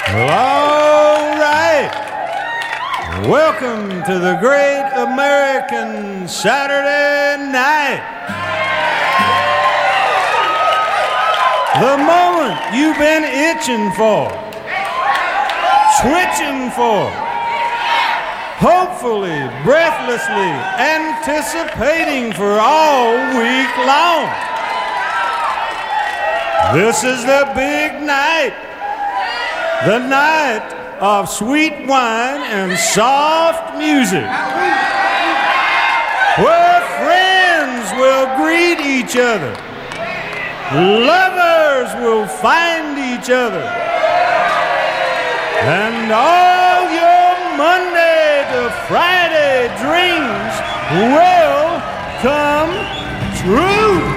Well, all right. Welcome to the Great American Saturday Night. The moment you've been itching for, twitching for, hopefully, breathlessly anticipating for all week long. This is the big night, the night of sweet wine and soft music, where friends will greet each other, lovers will find each other, and all your Monday to Friday dreams will come true.